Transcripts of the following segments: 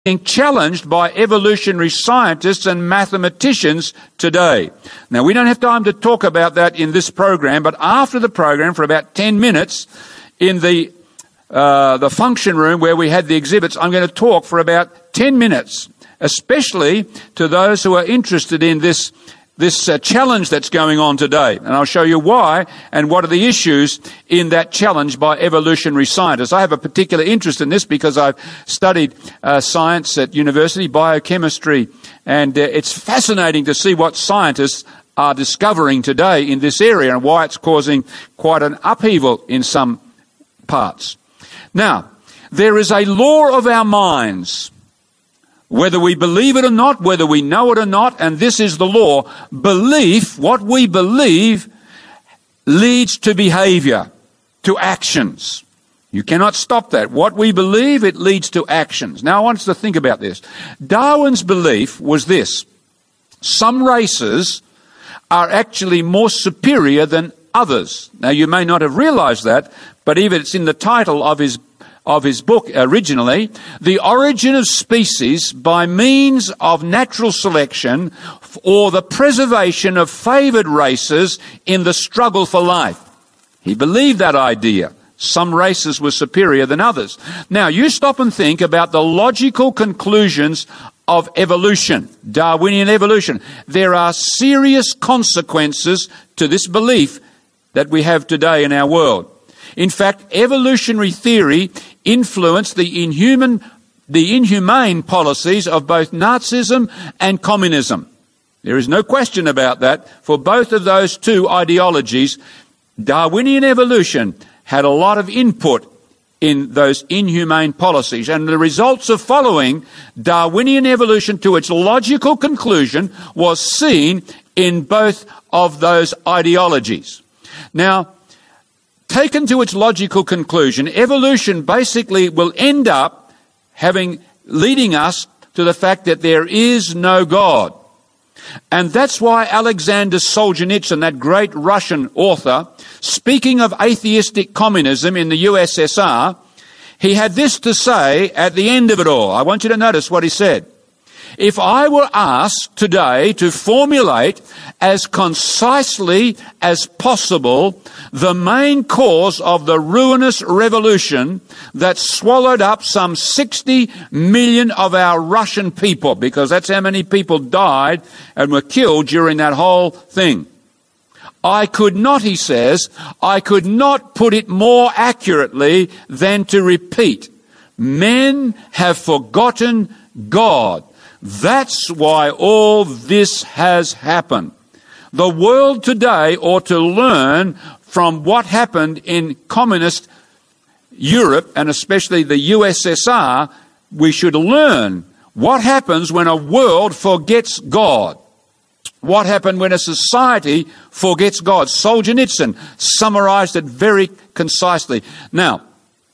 being challenged by evolutionary scientists and mathematicians today. Now, we don't have time to talk about that in this program, but after the program, for about 10 minutes, in the function room where we had the exhibits, I'm going to talk for about 10 minutes, especially to those who are interested in this challenge that's going on today. And I'll show you why and what are the issues in that challenge by evolutionary scientists. I have a particular interest in this because I've studied science at university, biochemistry, and it's fascinating to see what scientists are discovering today in this area and why it's causing quite an upheaval in some parts. Now, there is a law of our minds, whether we believe it or not, whether we know it or not, and this is the law. Belief, what we believe, leads to behavior, to actions. You cannot stop that. What we believe, it leads to actions. Now, I want us to think about this. Darwin's belief was this: some races are actually more superior than others. Now, you may not have realized that, but even it's in the title of his book originally, The Origin of Species by Means of Natural Selection or the Preservation of Favoured Races in the Struggle for Life. He believed that idea. Some races were superior than others. Now, you stop and think about the logical conclusions of evolution, Darwinian evolution. There are serious consequences to this belief that we have today in our world. In fact, evolutionary theory influenced the inhumane policies of both Nazism and communism. There is no question about that. For both of those two ideologies, Darwinian evolution had a lot of input in those inhumane policies. And the results of following Darwinian evolution to its logical conclusion was seen in both of those ideologies. Now, taken to its logical conclusion, evolution basically will end up leading us to the fact that there is no God. And that's why Alexander Solzhenitsyn, that great Russian author, speaking of atheistic communism in the USSR, he had this to say at the end of it all. I want you to notice what he said. If I were asked today to formulate as concisely as possible the main cause of the ruinous revolution that swallowed up some 60 million of our Russian people, because that's how many people died and were killed during that whole thing, I could not, he says, I could not put it more accurately than to repeat, men have forgotten God. That's why all this has happened. The world today ought to learn from what happened in communist Europe, and especially the USSR. We should learn what happens when a world forgets God. What happened when a society forgets God? Solzhenitsyn summarized it very concisely. Now,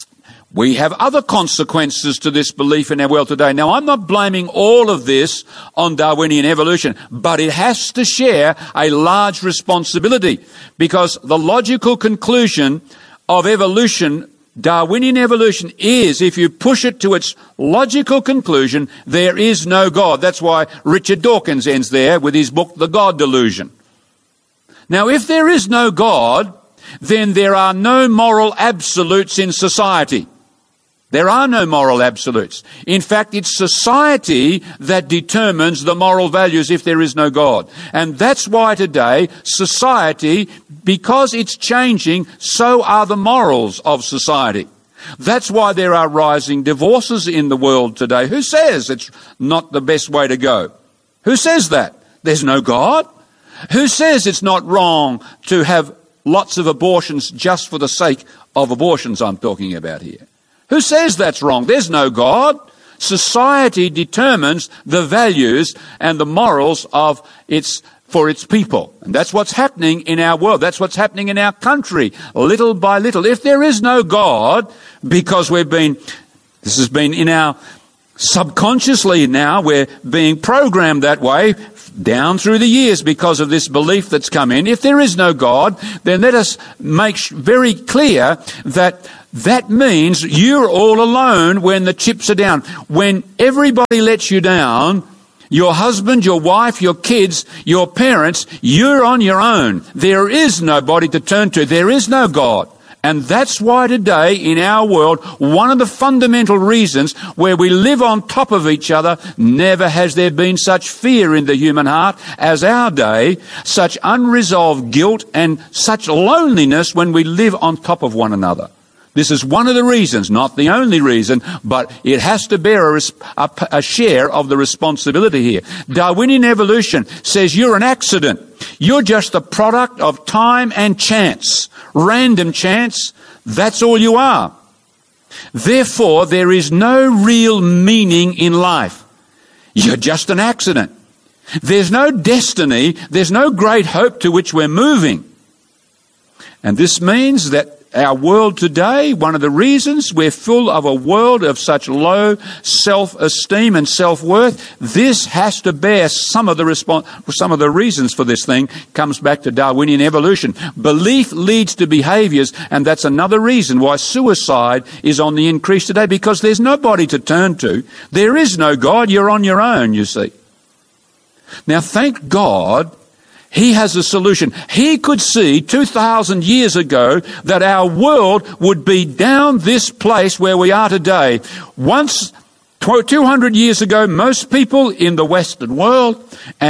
we have other consequences to this belief in our world today. Now, I'm not blaming all of this on Darwinian evolution, but it has to share a large responsibility, because the logical conclusion of evolution, Darwinian evolution, is, if you push it to its logical conclusion, there is no God. That's why Richard Dawkins ends there with his book, The God Delusion. Now, if there is no God, then there are no moral absolutes in society. There are no moral absolutes. In fact, it's society that determines the moral values if there is no God. And that's why today, society, because it's changing, so are the morals of society. That's why there are rising divorces in the world today. Who says it's not the best way to go? Who says that? There's no God. Who says it's not wrong to have lots of abortions just for the sake of abortions I'm talking about here? Who says that's wrong? There's no God. Society determines the values and the morals for its people. And that's what's happening in our world. That's what's happening in our country, little by little. If there is no God, because this has been in our subconsciously now, we're being programmed that way down through the years because of this belief that's come in. If there is no God, then let us make very clear that That means you're all alone when the chips are down. When everybody lets you down, your husband, your wife, your kids, your parents, you're on your own. There is nobody to turn to. There is no God. And that's why today in our world, one of the fundamental reasons where we live on top of each other, never has there been such fear in the human heart as our day, such unresolved guilt and such loneliness when we live on top of one another. This is one of the reasons, not the only reason, but it has to bear a share of the responsibility here. Darwinian evolution says you're an accident. You're just the product of time and chance. Random chance. That's all you are. Therefore, there is no real meaning in life. You're just an accident. There's no destiny. There's no great hope to which we're moving. And this means that our world today, one of the reasons we're full of a world of such low self-esteem and self-worth, this has to bear some of the reasons for this thing comes back to Darwinian evolution. Belief leads to behaviors, and that's another reason why suicide is on the increase today, because there's nobody to turn to. There is no God. You're on your own, you see. Now, thank God, He has a solution. He could see 2,000 years ago that our world would be down this place where we are today. Once, 200 years ago, most people in the Western world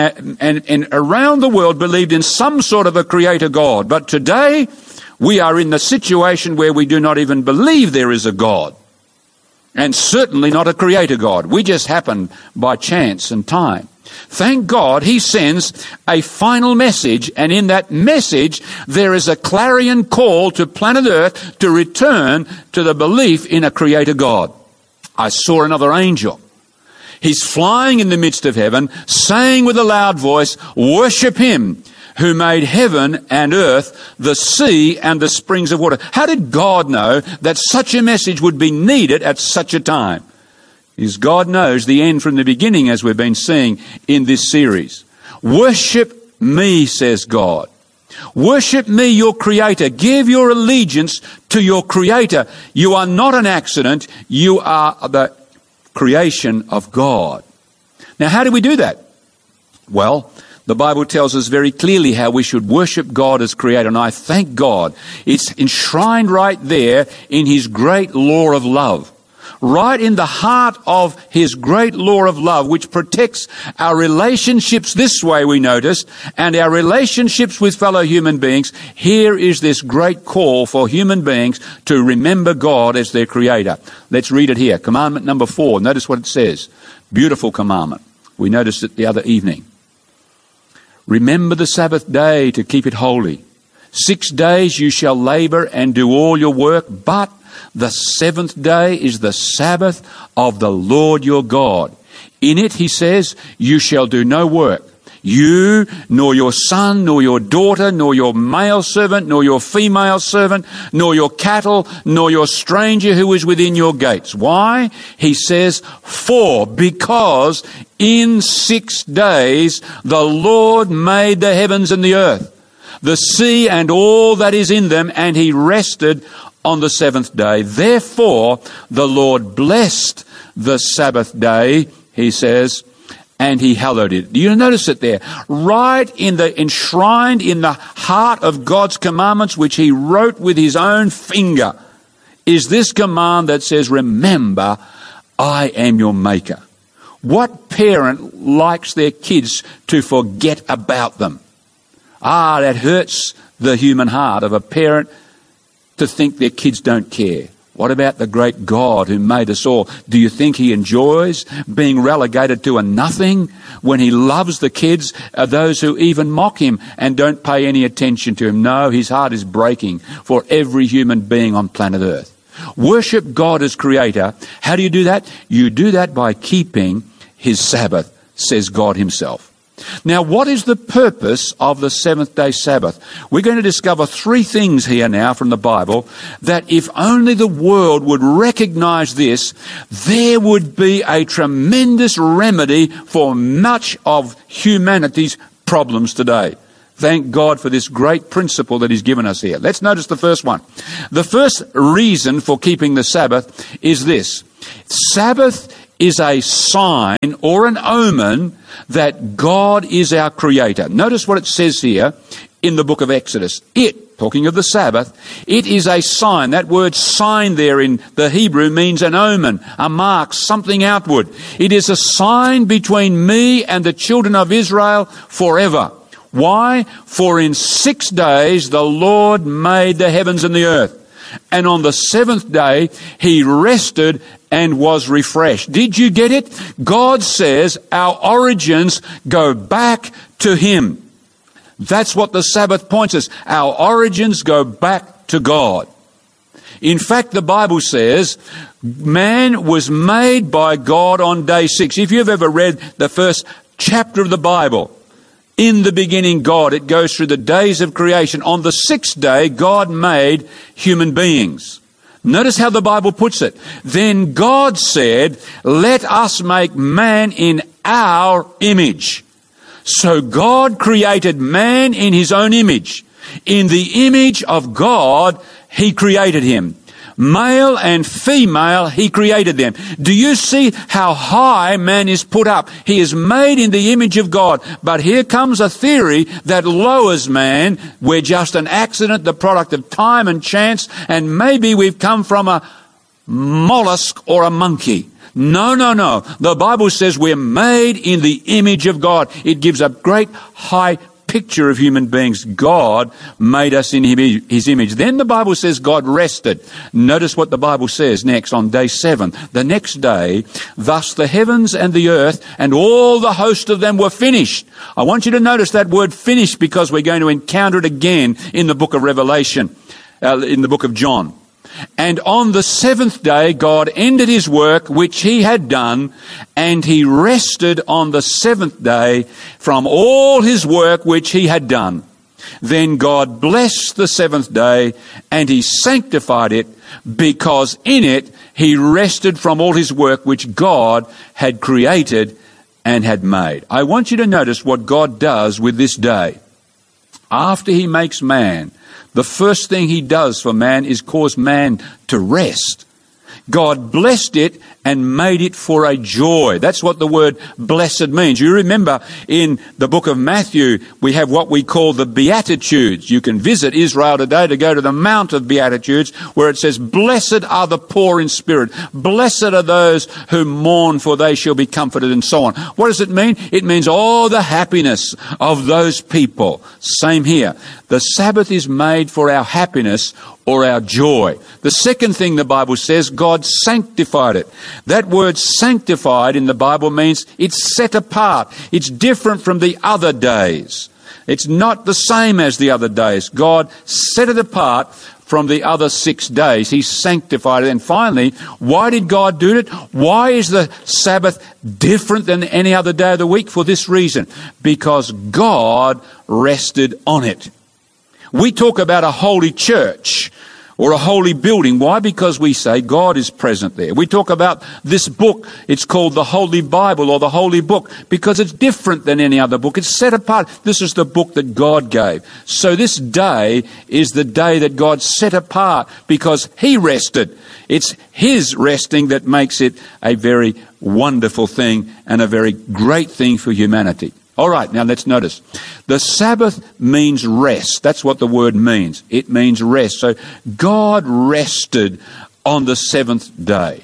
and around the world believed in some sort of a creator God. But today, we are in the situation where we do not even believe there is a God. And certainly not a creator God. We just happen by chance and time. Thank God He sends a final message, and in that message there is a clarion call to planet Earth to return to the belief in a creator God. I saw another angel. He's flying in the midst of heaven, saying with a loud voice, "Worship Him who made heaven and earth, the sea and the springs of water." How did God know that such a message would be needed at such a time? Because God knows the end from the beginning, as we've been seeing in this series. Worship me, says God. Worship me, your creator. Give your allegiance to your creator. You are not an accident. You are the creation of God. Now, how do we do that? Well, the Bible tells us very clearly how we should worship God as creator. And I thank God. It's enshrined right there in His great law of love. Right in the heart of His great law of love, which protects our relationships this way, we noticed, and our relationships with fellow human beings. Here is this great call for human beings to remember God as their creator. Let's read it here. Commandment number 4. Notice what it says. Beautiful commandment. We noticed it the other evening. Remember the Sabbath day to keep it holy. 6 days you shall labor and do all your work, but the seventh day is the Sabbath of the Lord your God. In it, He says, you shall do no work. You, nor your son, nor your daughter, nor your male servant, nor your female servant, nor your cattle, nor your stranger who is within your gates. Why? He says, because in 6 days the Lord made the heavens and the earth, the sea and all that is in them, and He rested on the seventh day. Therefore, the Lord blessed the Sabbath day, He says, and He hallowed it. Do you notice it there? Right enshrined in the heart of God's commandments, which He wrote with His own finger, is this command that says, remember, I am your maker. What parent likes their kids to forget about them? That hurts the human heart of a parent to think their kids don't care. What about the great God who made us all? Do you think He enjoys being relegated to a nothing when He loves the kids, those who even mock Him and don't pay any attention to Him? No, His heart is breaking for every human being on planet Earth. Worship God as creator. How do you do that? You do that by keeping His Sabbath, says God Himself. Now, what is the purpose of the seventh-day Sabbath? We're going to discover 3 things here now from the Bible that if only the world would recognize this, there would be a tremendous remedy for much of humanity's problems today. Thank God for this great principle that he's given us here. Let's notice the first one. The first reason for keeping the Sabbath is this. Sabbath is a sign or an omen that God is our creator. Notice what it says here in the book of Exodus. Talking of the Sabbath, it is a sign. That word sign there in the Hebrew means an omen, a mark, something outward. It is a sign between me and the children of Israel forever. Why? For in 6 days the Lord made the heavens and the earth. And on the 7th day he rested and was refreshed. Did you get it? God says our origins go back to him. That's what the Sabbath points us. Our origins go back to God. In fact, the Bible says man was made by God on day 6. If you've ever read the first chapter of the Bible, in the beginning God, it goes through the days of creation. On the 6th day, God made human beings. Notice how the Bible puts it. Then God said, let us make man in our image. So God created man in his own image. In the image of God, he created him. Male and female, he created them. Do you see how high man is put up? He is made in the image of God. But here comes a theory that lowers man. We're just an accident, the product of time and chance, and maybe we've come from a mollusk or a monkey. No. The Bible says we're made in the image of God. It gives a great high picture of human beings. God made us in his image. Then the Bible says God rested. Notice what the Bible says next on day 7. The next day, thus the heavens and the earth and all the host of them were finished. I want you to notice that word finished because we're going to encounter it again in the book of Revelation, in the book of John. And on the 7th day, God ended his work which he had done, and he rested on the 7th day from all his work which he had done. Then God blessed the 7th day, and he sanctified it, because in it he rested from all his work which God had created and had made. I want you to notice what God does with this day. After he makes man, the first thing he does for man is cause man to rest. God blessed it and made it for a joy. That's what the word blessed means. You remember in the book of Matthew, we have what we call the Beatitudes. You can visit Israel today to go to the Mount of Beatitudes, where it says, blessed are the poor in spirit. Blessed are those who mourn, for they shall be comforted, and so on. What does it mean? It means all the happiness of those people. Same here. The Sabbath is made for our happiness or our joy. The second thing the Bible says, God sanctified it. That word sanctified in the Bible means it's set apart. It's different from the other days. It's not the same as the other days. God set it apart from the other 6 days. He sanctified it. And finally, why did God do it? Why is the Sabbath different than any other day of the week? For this reason, because God rested on it. We talk about a holy church or a holy building. Why? Because we say God is present there. We talk about this book. It's called the Holy Bible or the Holy Book because it's different than any other book. It's set apart. This is the book that God gave. So this day is the day that God set apart because he rested. It's his resting that makes it a very wonderful thing and a very great thing for humanity. All right, now let's notice. The Sabbath means rest. That's what the word means. It means rest. So God rested on the 7th day.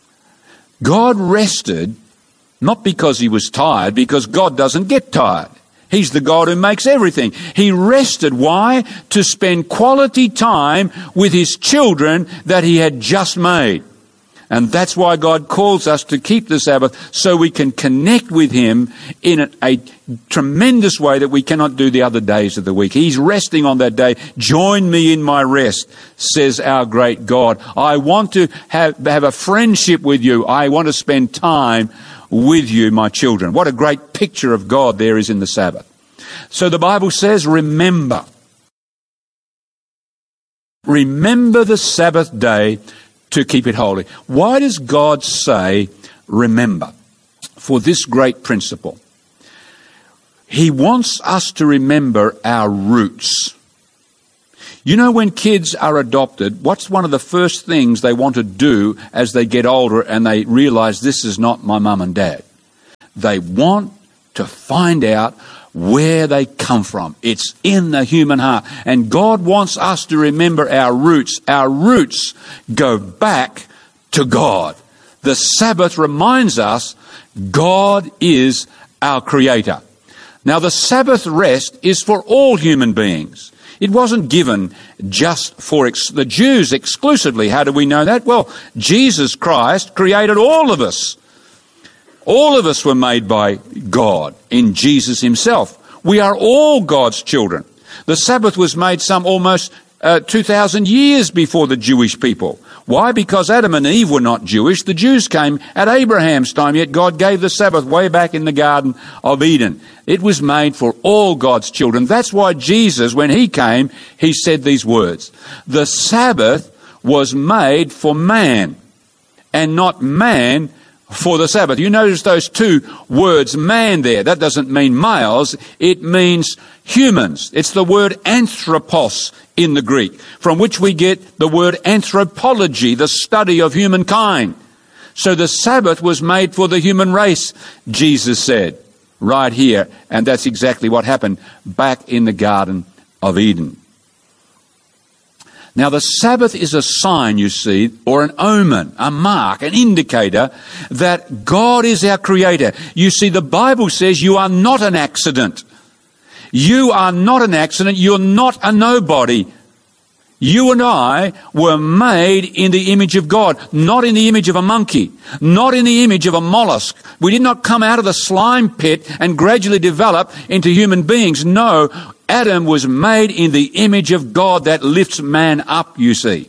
God rested not because he was tired, because God doesn't get tired. He's the God who makes everything. He rested. Why? To spend quality time with his children that he had just made. And that's why God calls us to keep the Sabbath, so we can connect with him in a tremendous way that we cannot do the other days of the week. He's resting on that day. Join me in my rest, says our great God. I want to have a friendship with you. I want to spend time with you, my children. What a great picture of God there is in the Sabbath. So the Bible says, remember. Remember the Sabbath day to keep it holy. Why does God say remember? For this great principle. He wants us to remember our roots. You know, when kids are adopted, what's one of the first things they want to do as they get older and they realize this is not my mum and dad? They want to find out where they come from. It's in the human heart. And God wants us to remember our roots. Our roots go back to God. The Sabbath reminds us God is our Creator. Now, the Sabbath rest is for all human beings. It wasn't given just for the Jews exclusively. How do we know that? Well, Jesus Christ created all of us. All of us were made by God in Jesus himself. We are all God's children. The Sabbath was made some almost 2,000 years before the Jewish people. Why? Because Adam and Eve were not Jewish. The Jews came at Abraham's time, yet God gave the Sabbath way back in the Garden of Eden. It was made for all God's children. That's why Jesus, when he came, he said these words. The Sabbath was made for man, and not man for the Sabbath. You notice those two words, man, there. That doesn't mean males. It means humans. It's the word anthropos in the Greek, from which we get the word anthropology, the study of humankind. So the Sabbath was made for the human race, Jesus said, right here. And that's exactly what happened back in the Garden of Eden. Now, the Sabbath is a sign, you see, or an omen, a mark, an indicator that God is our Creator. You see, the Bible says you are not an accident. You are not an accident. You're not a nobody. You and I were made in the image of God, not in the image of a monkey, not in the image of a mollusk. We did not come out of the slime pit and gradually develop into human beings. No, Adam was made in the image of God that lifts man up, you see.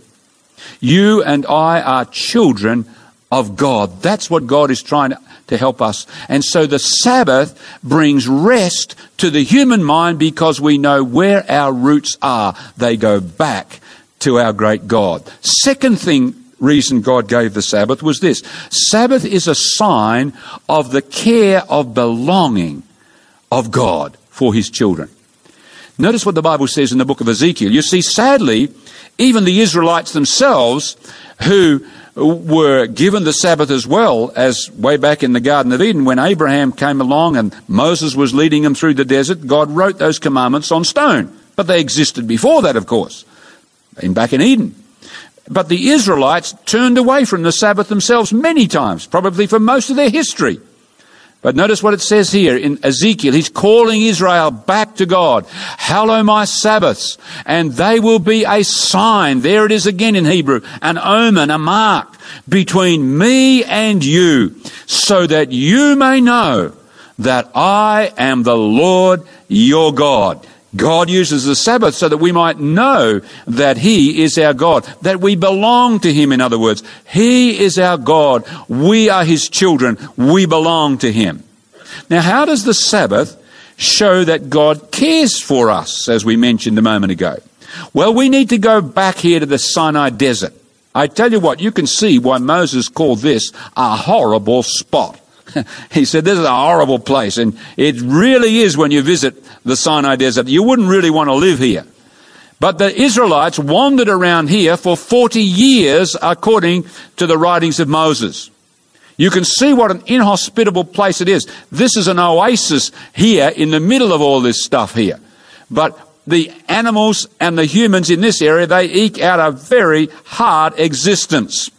You and I are children of God. That's what God is trying to help us. And so the Sabbath brings rest to the human mind because we know where our roots are. They go back to our great God. Second reason God gave the Sabbath was this. Sabbath is a sign of the care of belonging of God for his children. Notice what the Bible says in the book of Ezekiel. You see, sadly, even the Israelites themselves, who were given the Sabbath as well as way back in the Garden of Eden, when Abraham came along and Moses was leading them through the desert, God wrote those commandments on stone. But they existed before that, of course, back in Eden. But the Israelites turned away from the Sabbath themselves many times, probably for most of their history. But notice what it says here in Ezekiel. He's calling Israel back to God. Hallow my Sabbaths, and they will be a sign. There it is again in Hebrew, an omen, a mark between me and you, so that you may know that I am the Lord your God. God uses the Sabbath so that we might know that he is our God, that we belong to him, in other words. He is our God. We are his children. We belong to him. Now, how does the Sabbath show that God cares for us, as we mentioned a moment ago? Well, we need to go back here to the Sinai desert. I tell you what, you can see why Moses called this a horrible spot. He said, this is a horrible place, and it really is when you visit the Sinai desert. You wouldn't really want to live here. But the Israelites wandered around here for 40 years, according to the writings of Moses. You can see what an inhospitable place it is. This is an oasis here in the middle of all this stuff here. But the animals and the humans in this area, they eke out a very hard existence.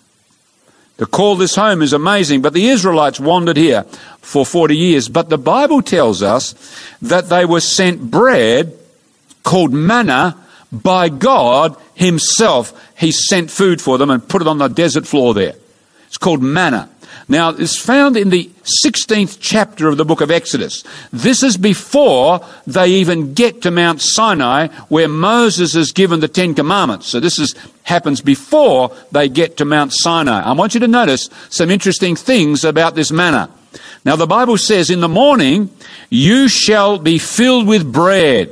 To call this home is amazing, but the Israelites wandered here for 40 years. But the Bible tells us that they were sent bread called manna by God himself. He sent food for them and put it on the desert floor there. It's called manna. Now, it's found in the 16th chapter of the book of Exodus. This is before they even get to Mount Sinai, where Moses is given the Ten Commandments. So this happens before they get to Mount Sinai. I want you to notice some interesting things about this manna. Now, the Bible says, in the morning, you shall be filled with bread,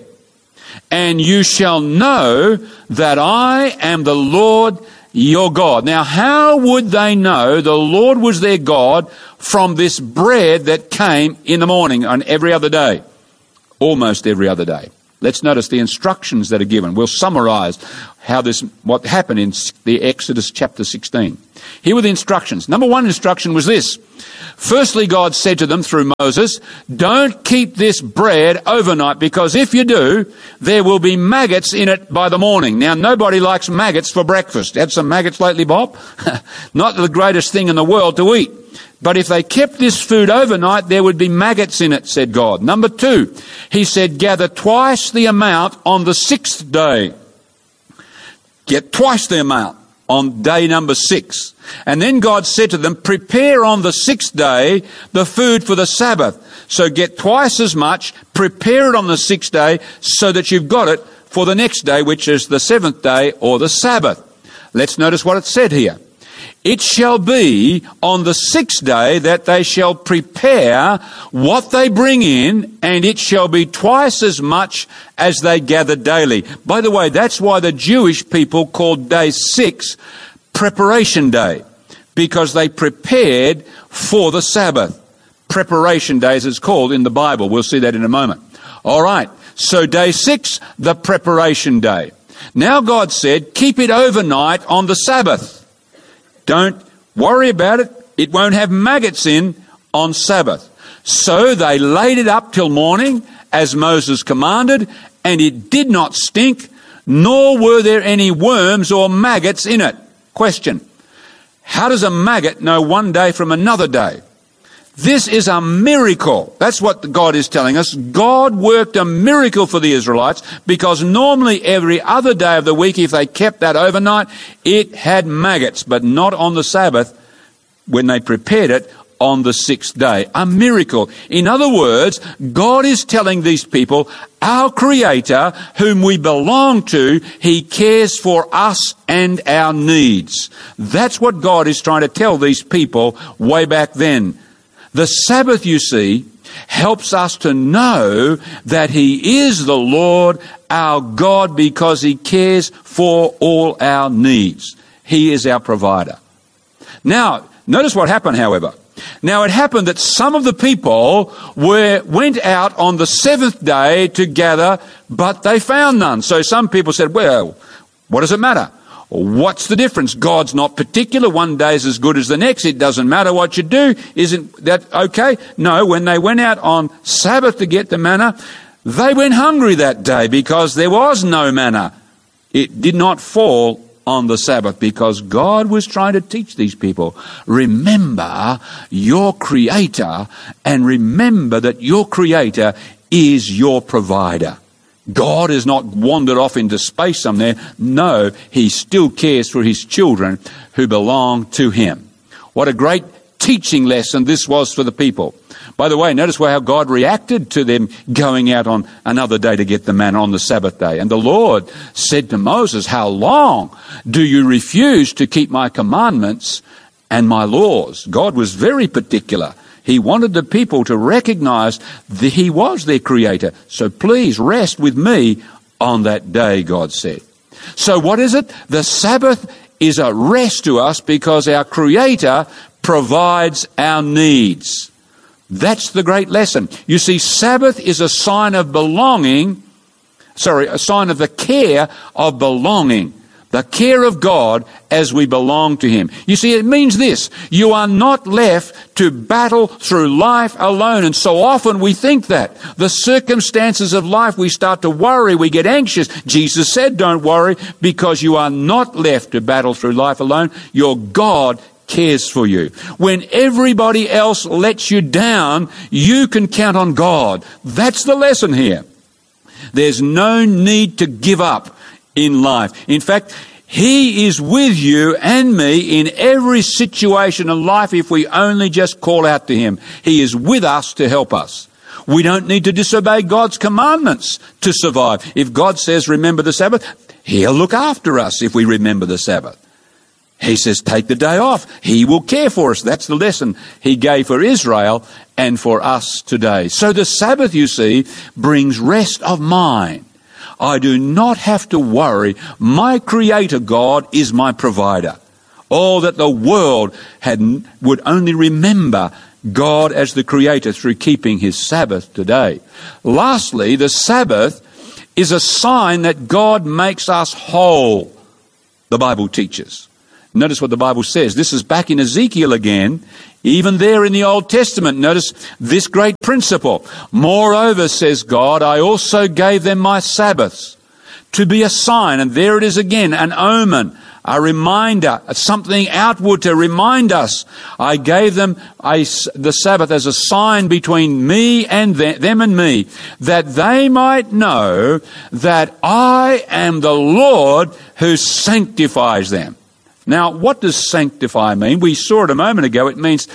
and you shall know that I am the Lord your God. Now, how would they know the Lord was their God from this bread that came in the morning on every other day? almost every other day. Let's notice the instructions that are given. We'll summarize what happened in the Exodus chapter 16. Here were the instructions. Number one instruction was this. Firstly, God said to them through Moses, don't keep this bread overnight, because if you do, there will be maggots in it by the morning. Now, nobody likes maggots for breakfast. Had some maggots lately, Bob? Not the greatest thing in the world to eat. But if they kept this food overnight, there would be maggots in it, said God. Number two, he said, gather twice the amount on the 6th day. Get twice the amount on day number 6. And then God said to them, prepare on the 6th day the food for the Sabbath. So get twice as much, prepare it on the 6th day so that you've got it for the next day, which is the 7th day or the Sabbath. Let's notice what it said here. It shall be on the 6th day that they shall prepare what they bring in, and it shall be twice as much as they gather daily. By the way, that's why the Jewish people called day 6 preparation day, because they prepared for the Sabbath. Preparation day, as it's called in the Bible. We'll see that in a moment. All right, so day 6, the preparation day. Now God said, keep it overnight on the Sabbath. Don't worry about it. It won't have maggots in on Sabbath. So they laid it up till morning, as Moses commanded, and it did not stink, nor were there any worms or maggots in it. Question. How does a maggot know one day from another day? This is a miracle. That's what God is telling us. God worked a miracle for the Israelites, because normally every other day of the week, if they kept that overnight, it had maggots, but not on the Sabbath when they prepared it on the 6th day. A miracle. In other words, God is telling these people, our Creator, whom we belong to, He cares for us and our needs. That's what God is trying to tell these people way back then. The Sabbath, you see, helps us to know that He is the Lord, our God, because He cares for all our needs. He is our provider. Now, notice what happened, however. Now, it happened that some of the people went out on the 7th day to gather, but they found none. So some people said, well, what does it matter? What's the difference? God's not particular. One day is as good as the next. It doesn't matter what you do. Isn't that okay? No, when they went out on Sabbath to get the manna, they went hungry that day because there was no manna. It did not fall on the Sabbath because God was trying to teach these people, remember your Creator, and remember that your Creator is your provider. God has not wandered off into space somewhere. No, He still cares for His children who belong to Him. What a great teaching lesson this was for the people. By the way, notice how God reacted to them going out on another day to get the manna on the Sabbath day. And the Lord said to Moses, how long do you refuse to keep my commandments and my laws? God was very particular. He wanted the people to recognize that He was their Creator. So please rest with me on that day, God said. So what is it? The Sabbath is a rest to us because our Creator provides our needs. That's the great lesson. You see, Sabbath is a sign of belonging, a sign of the care of belonging. The care of God as we belong to Him. You see, it means this. You are not left to battle through life alone. And so often we think that. The circumstances of life, we start to worry, we get anxious. Jesus said, don't worry, because you are not left to battle through life alone. Your God cares for you. When everybody else lets you down, you can count on God. That's the lesson here. There's no need to give up in life. In fact, He is with you and me in every situation of life if we only just call out to Him. He is with us to help us. We don't need to disobey God's commandments to survive. If God says, remember the Sabbath, He'll look after us if we remember the Sabbath. He says, take the day off. He will care for us. That's the lesson He gave for Israel and for us today. So the Sabbath, you see, brings rest of mind. I do not have to worry. My Creator God is my provider. Oh, that the world would only remember God as the Creator through keeping His Sabbath today. Lastly, the Sabbath is a sign that God makes us whole, the Bible teaches. Notice what the Bible says. This is back in Ezekiel again, even there in the Old Testament. Notice this great principle. Moreover, says God, I also gave them my Sabbaths to be a sign. And there it is again, an omen, a reminder, something outward to remind us. I gave them the Sabbath as a sign between me and them and me, that they might know that I am the Lord who sanctifies them. Now, what does sanctify mean? We saw it a moment ago. It means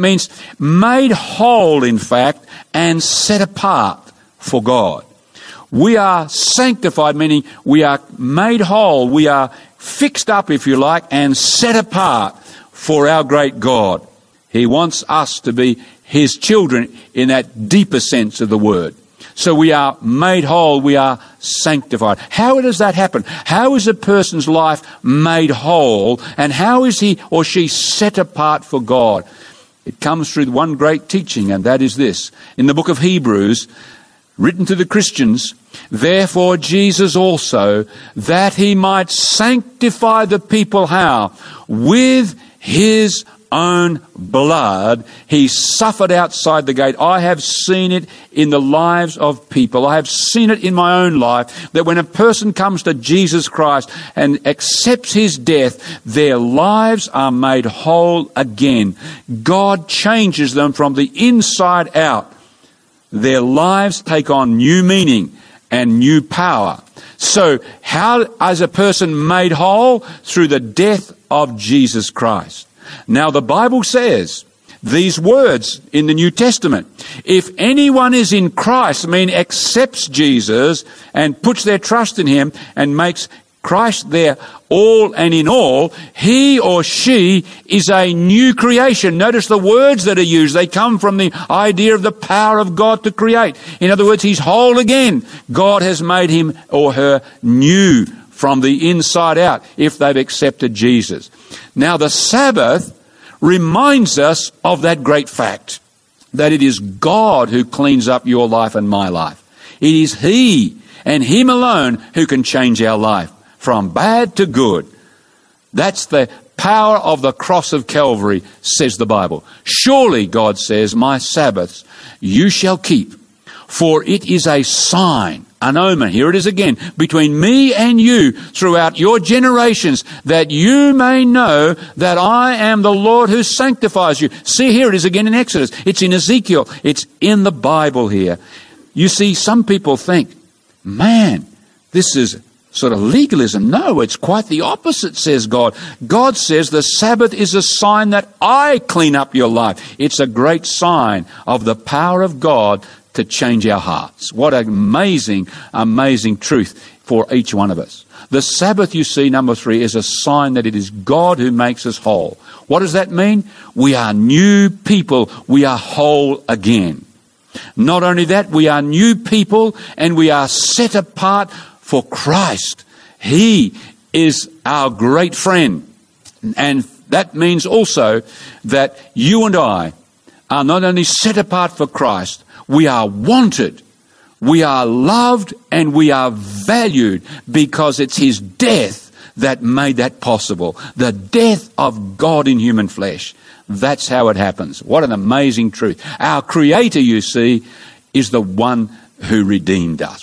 made whole, in fact, and set apart for God. We are sanctified, meaning we are made whole. We are fixed up, if you like, and set apart for our great God. He wants us to be His children in that deeper sense of the word. So we are made whole, we are sanctified. How does that happen? How is a person's life made whole, and how is he or she set apart for God? It comes through one great teaching, and that is this. In the book of Hebrews, written to the Christians, therefore Jesus also, that He might sanctify the people, how? With His own blood, He suffered outside the gate. I have seen it in the lives of people. I have seen it in my own life, that when a person comes to Jesus Christ and accepts His death, their lives are made whole again. God changes them from the inside out. Their lives take on new meaning and new power. So how is a person made whole? Through the death of Jesus Christ. Now, the Bible says these words in the New Testament. If anyone is in Christ, accepts Jesus and puts their trust in Him and makes Christ their all and in all, he or she is a new creation. Notice the words that are used. They come from the idea of the power of God to create. In other words, he's whole again. God has made him or her new from the inside out if they've accepted Jesus. Now, the Sabbath reminds us of that great fact, that it is God who cleans up your life and my life. It is He and Him alone who can change our life from bad to good. That's the power of the cross of Calvary, says the Bible. Surely, God says, my Sabbaths you shall keep, for it is a sign, an omen, here it is again, between me and you throughout your generations, that you may know that I am the Lord who sanctifies you. See, here it is again in Exodus. It's in Ezekiel. It's in the Bible here. You see, some people think, man, this is sort of legalism. No, it's quite the opposite, says God. God says the Sabbath is a sign that I clean up your life. It's a great sign of the power of God to change our hearts. What an amazing, amazing truth for each one of us. The Sabbath, you see, number 3, is a sign that it is God who makes us whole. What does that mean? We are new people. We are whole again. Not only that, we are new people and we are set apart for Christ. He is our great friend. And that means also that you and I are not only set apart for Christ, we are wanted, we are loved, and we are valued because it's His death that made that possible. The death of God in human flesh. That's how it happens. What an amazing truth. Our Creator, you see, is the one who redeemed us.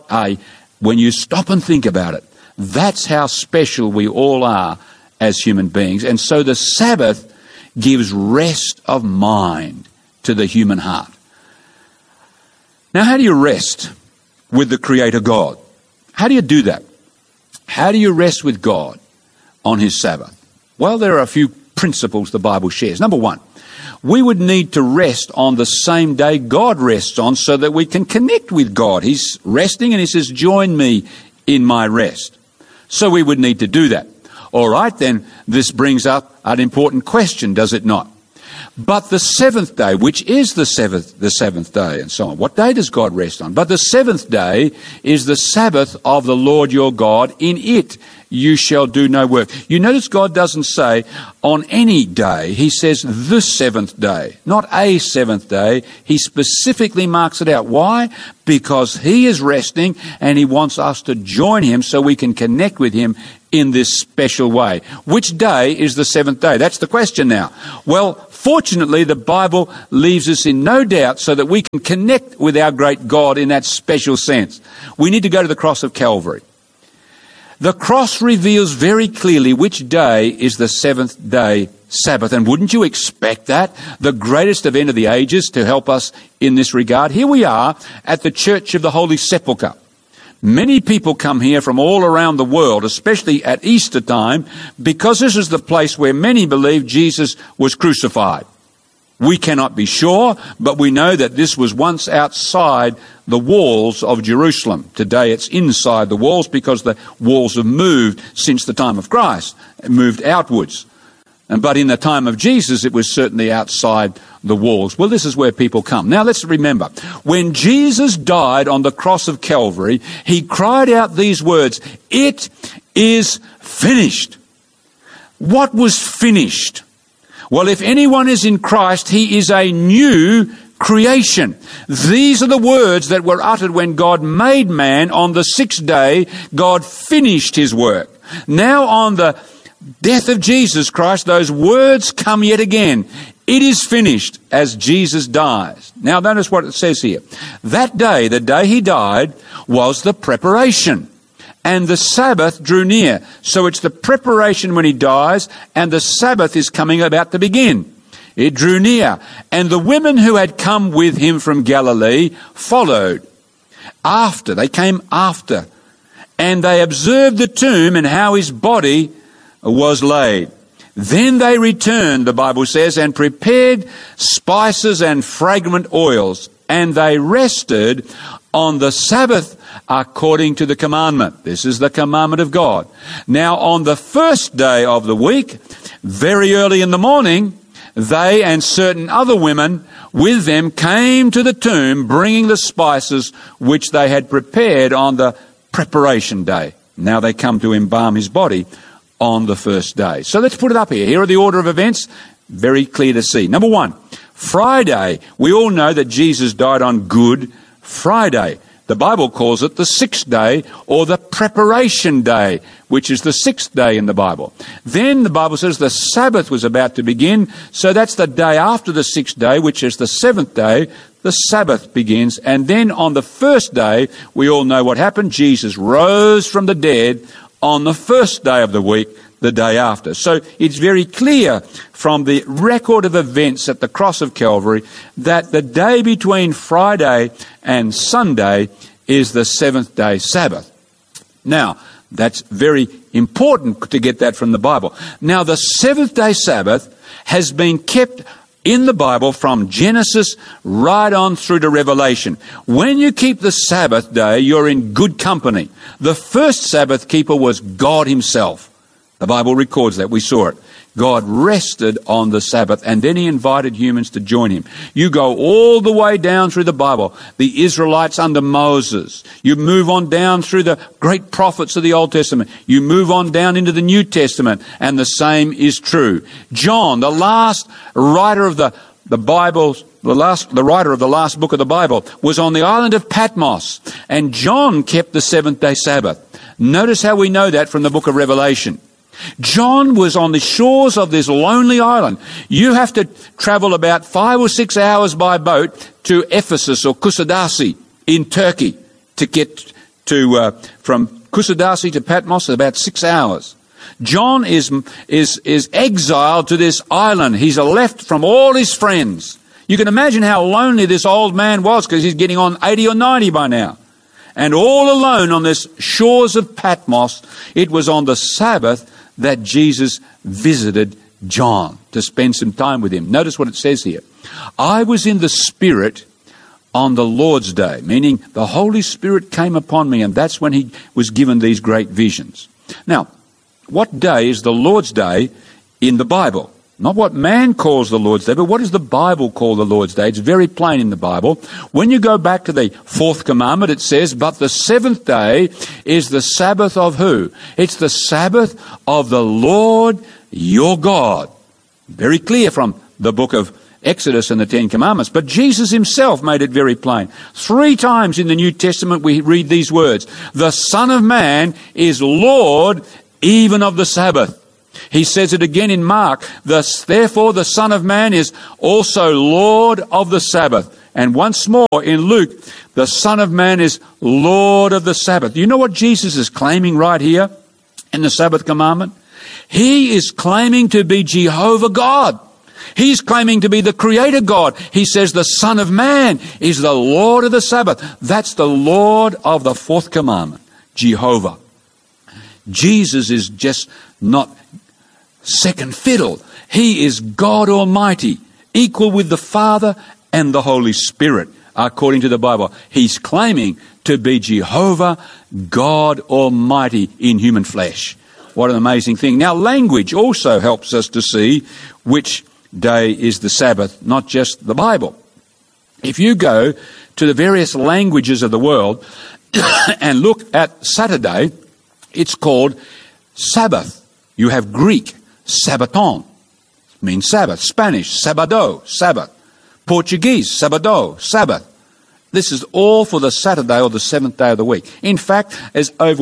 When you stop and think about it, that's how special we all are as human beings. And so the Sabbath gives rest of mind to the human heart. Now, how do you rest with the Creator God? How do you do that? How do you rest with God on His Sabbath? Well, there are a few principles the Bible shares. Number 1, we would need to rest on the same day God rests on so that we can connect with God. He's resting and He says, join me in my rest. So we would need to do that. All right, then this brings up an important question, does it not? But the seventh day, which is the seventh day, and so on. What day does God rest on? But the seventh day is the Sabbath of the Lord your God. In it you shall do no work. You notice God doesn't say on any day. He says the seventh day, not a seventh day. He specifically marks it out. Why? Because he is resting and he wants us to join him so we can connect with him in this special way. Which day is the seventh day? That's the question now. Well, fortunately, the Bible leaves us in no doubt so that we can connect with our great God in that special sense. We need to go to the cross of Calvary. The cross reveals very clearly which day is the seventh day Sabbath. And wouldn't you expect that? The greatest event of the ages to help us in this regard. Here we are at the Church of the Holy Sepulchre. Many people come here from all around the world, especially at Easter time, because this is the place where many believe Jesus was crucified. We cannot be sure, but we know that this was once outside the walls of Jerusalem. Today it's inside the walls because the walls have moved since the time of Christ, moved outwards. But in the time of Jesus, it was certainly outside the walls. Well, this is where people come. Now, let's remember, when Jesus died on the cross of Calvary, he cried out these words, "It is finished." What was finished? Well, if anyone is in Christ, he is a new creation. These are the words that were uttered when God made man on the sixth day. God finished his work. Now on the death of Jesus Christ, those words come yet again. It is finished as Jesus dies. Now notice what it says here. That day, the day he died, was the preparation. And the Sabbath drew near. So it's the preparation when he dies, and the Sabbath is coming about to begin. It drew near. And the women who had come with him from Galilee followed after. They came after. And they observed the tomb and how his body was laid. Then they returned, the Bible says, and prepared spices and fragrant oils. And they rested on the Sabbath according to the commandment. This is the commandment of God. Now on the first day of the week, very early in the morning, they and certain other women with them came to the tomb, bringing the spices which they had prepared on the preparation day. Now they come to embalm his body on the first day. So let's put it up here. Here are the order of events, very clear to see. Number one, Friday. We all know that Jesus died on Good Friday. The Bible calls it the sixth day or the preparation day, which is the sixth day in the Bible. Then the Bible says the Sabbath was about to begin, so that's the day after the sixth day, which is the seventh day. The Sabbath begins, and then on the first day, we all know what happened. Jesus rose from the dead on the first day of the week, the day after. So it's very clear from the record of events at the cross of Calvary that the day between Friday and Sunday is the seventh day Sabbath. Now, that's very important to get that from the Bible. Now, the seventh day Sabbath has been kept in the Bible from Genesis right on through to Revelation. When you keep the Sabbath day, you're in good company. The first Sabbath keeper was God himself. The Bible records that. We saw it. God rested on the Sabbath, and then he invited humans to join him. You go all the way down through the Bible, the Israelites under Moses. You move on down through the great prophets of the Old Testament. You move on down into the New Testament, and the same is true. John, the last writer of the Bible, the writer of the last book of the Bible, was on the island of Patmos, and John kept the seventh day Sabbath. Notice how we know that from the book of Revelation. John was on the shores of this lonely island. You have to travel about 5 or 6 hours by boat to Ephesus or Kusadasi in Turkey to get to from Kusadasi to Patmos, about 6 hours. John is exiled to this island. He's left from all his friends. You can imagine how lonely this old man was, because he's getting on 80 or 90 by now. And all alone on this shores of Patmos, it was on the Sabbath that Jesus visited John to spend some time with him. Notice what it says here. I was in the Spirit on the Lord's day, meaning the Holy Spirit came upon me, and that's when he was given these great visions. Now, what day is the Lord's day in the Bible? Not what man calls the Lord's Day, but what does the Bible call the Lord's Day? It's very plain in the Bible. When you go back to the fourth commandment, it says, but the seventh day is the Sabbath of who? It's the Sabbath of the Lord your God. Very clear from the book of Exodus and the Ten Commandments. But Jesus himself made it very plain. 3 times in the New Testament we read these words. The Son of Man is Lord even of the Sabbath. He says it again in Mark. Therefore the Son of Man is also Lord of the Sabbath. And once more in Luke, the Son of Man is Lord of the Sabbath. You know what Jesus is claiming right here in the Sabbath commandment? He is claiming to be Jehovah God. He's claiming to be the Creator God. He says the Son of Man is the Lord of the Sabbath. That's the Lord of the fourth commandment, Jehovah. Jesus is just not second fiddle. He is God Almighty, equal with the Father and the Holy Spirit, according to the Bible. He's claiming to be Jehovah, God Almighty in human flesh. What an amazing thing. Now, language also helps us to see which day is the Sabbath, not just the Bible. If you go to the various languages of the world and look at Saturday, it's called Sabbath. You have Greek, Sabbaton, means Sabbath. Spanish, Sabado, Sabbath. Portuguese, Sabado, Sabbath. This is all for the Saturday or the seventh day of the week. In fact, there's over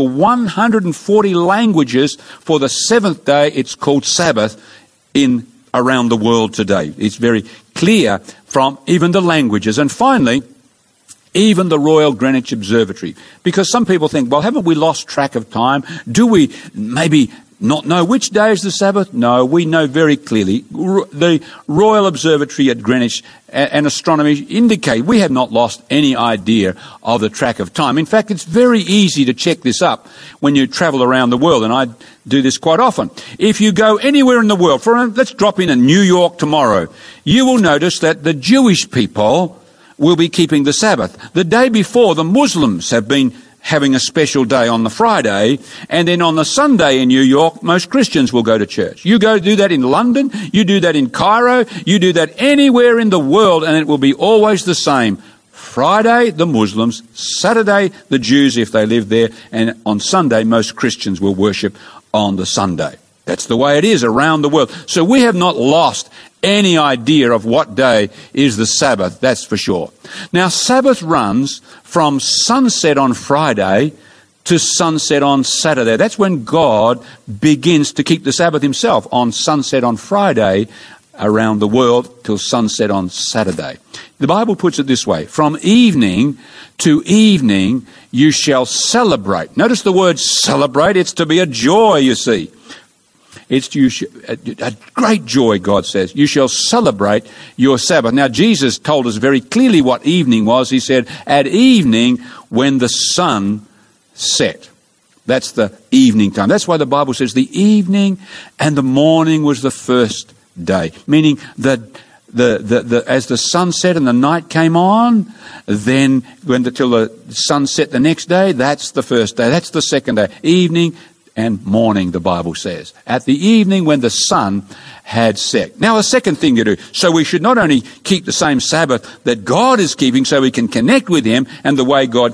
140 languages for the seventh day. It's called Sabbath around the world today. It's very clear from even the languages. And finally, even the Royal Greenwich Observatory. Because some people think, well, haven't we lost track of time? Do we maybe not know which day is the Sabbath? No, we know very clearly. The Royal Observatory at Greenwich and astronomy indicate we have not lost any idea of the track of time. In fact, it's very easy to check this up when you travel around the world, and I do this quite often. If you go anywhere in the world, let's drop in New York tomorrow, you will notice that the Jewish people will be keeping the Sabbath. The day before, the Muslims have been having a special day on the Friday, and then on the Sunday in New York, most Christians will go to church. You go do that in London, you do that in Cairo, you do that anywhere in the world, and it will be always the same. Friday, the Muslims, Saturday, the Jews if they live there, and on Sunday, most Christians will worship on the Sunday. That's the way it is around the world. So we have not lost any idea of what day is the Sabbath, that's for sure. Now, Sabbath runs from sunset on Friday to sunset on Saturday. That's when God begins to keep the Sabbath himself, on sunset on Friday around the world till sunset on Saturday. The Bible puts it this way: from evening to evening you shall celebrate. Notice the word celebrate. It's to be a joy, you see. It's a great joy, God says. You shall celebrate your Sabbath. Now, Jesus told us very clearly what evening was. He said, at evening when the sun set. That's the evening time. That's why the Bible says the evening and the morning was the first day. Meaning that as the sun set and the night came on, then till the sun set the next day, that's the first day. That's the second day. Evening and morning, the Bible says. At the evening when the sun had set. Now, a second thing to do. So we should not only keep the same Sabbath that God is keeping so we can connect with him and the way God